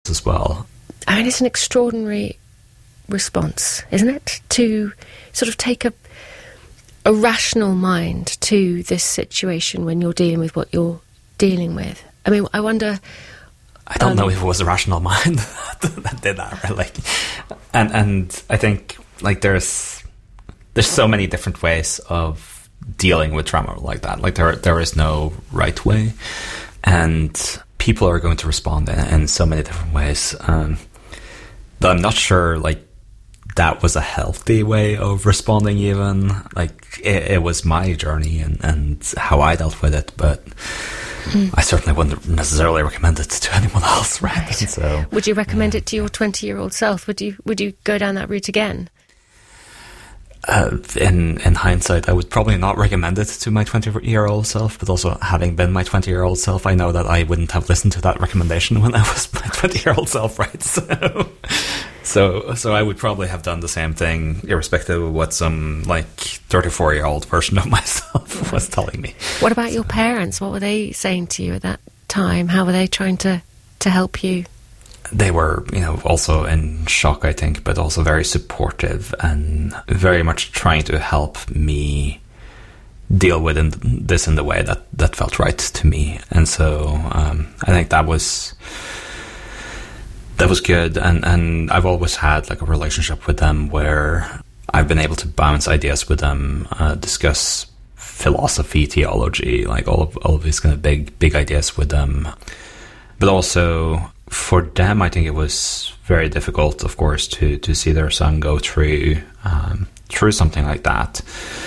as well. I mean, it's an extraordinary response, isn't it? To sort of take a rational mind to this situation when you're dealing with what you're dealing with. I mean, I wonder... I don't know if it was a rational mind that did that, right? Like, and I think, like, there's so many different ways of dealing with trauma like that. Like, there is no right way, and people are going to respond in so many different ways. But I'm not sure, like, that was a healthy way of responding even. Like, it was my journey and how I dealt with it, but I certainly wouldn't necessarily recommend it to anyone else, right? So, would you recommend it to your 20-year-old self? Would you go down that route again? In hindsight, I would probably not recommend it to my 20-year-old self, but also having been my 20-year-old self, I know that I wouldn't have listened to that recommendation when I was my 20-year-old self, right? So I would probably have done the same thing, irrespective of what some, like, 34-year-old version of myself was telling me. What about your parents? What were they saying to you at that time? How were they trying to help you? They were, also in shock, I think, but also very supportive and very much trying to help me deal with this in the way that felt right to me. And so I think that was good. And I've always had, like, a relationship with them where I've been able to bounce ideas with them, discuss philosophy, theology, like all of these kind of big ideas with them. But also, for them, I think it was very difficult, of course, to see their son go through something like that,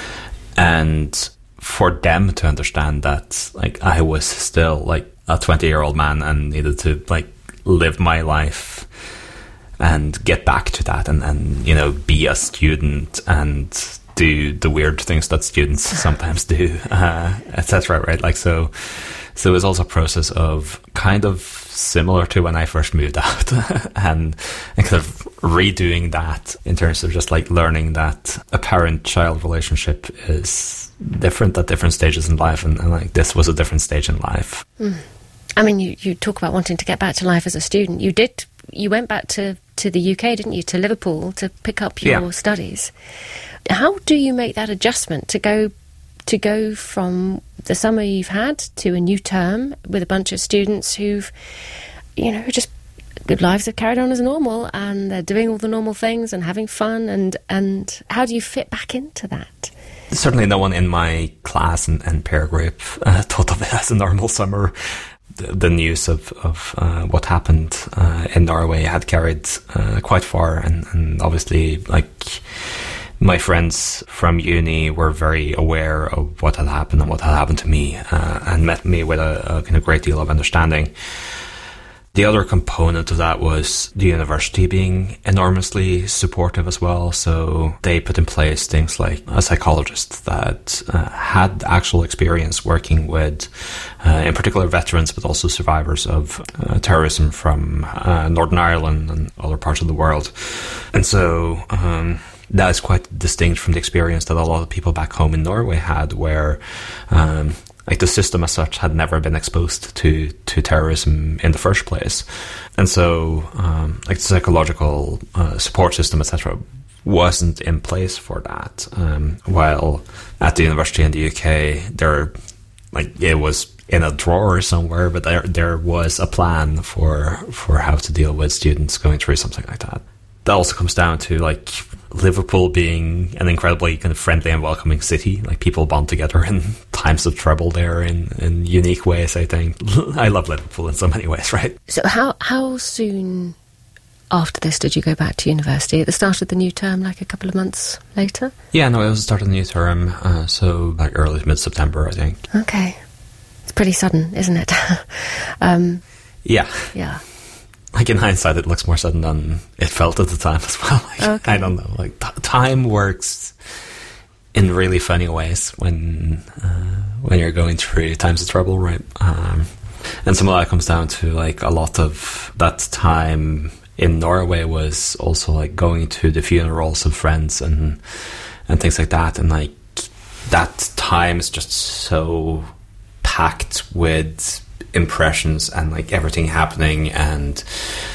and for them to understand that, like, I was still, like, a 20-year-old man and needed to, like, live my life and get back to that, and be a student and do the weird things that students sometimes do, etc. Right? Like, so it was also a process of kind of similar to when I first moved out and kind of redoing that in terms of just, like, learning that a parent-child relationship is different at different stages in life, and like, this was a different stage in life. I mean, you talk about wanting to get back to life as a student. You went back to the UK, didn't you, to Liverpool to pick up your studies. How do you make that adjustment to go from the summer you've had to a new term with a bunch of students who've, just their lives have carried on as normal and they're doing all the normal things and having fun, and how do you fit back into that? Certainly no one in my class and peer group thought of it as a normal summer. The news of what happened in Norway had carried quite far, and obviously, like, my friends from uni were very aware of what had happened and what had happened to me, and met me with a kind of great deal of understanding. The other component of that was the university being enormously supportive as well. So they put in place things like a psychologist that had actual experience working with, in particular, veterans, but also survivors of terrorism from Northern Ireland and other parts of the world. And so that is quite distinct from the experience that a lot of people back home in Norway had, where like, the system as such had never been exposed to terrorism in the first place. And so like, the psychological support system, etc., wasn't in place for that. While at the university in the UK, it was in a drawer somewhere, but there was a plan for how to deal with students going through something like that. That also comes down to, like, Liverpool being an incredibly kind of friendly and welcoming city. Like, people bond together in times of trouble there in unique ways, I think. I love Liverpool in so many ways, right? So how soon after this did you go back to university? At the start of the new term, like a couple of months later? Yeah, no, it was the start of the new term, so like early to mid-September, I think. Okay. It's pretty sudden, isn't it? Yeah. Yeah. Like, in hindsight, it looks more sudden than it felt at the time as well. Like, okay. I don't know. Like, time works in really funny ways when you're going through times of trouble, right? And some of that comes down to, like, a lot of that time in Norway was also, like, going to the funerals of friends and things like that. And, like, that time is just so packed with impressions and, like, everything happening, and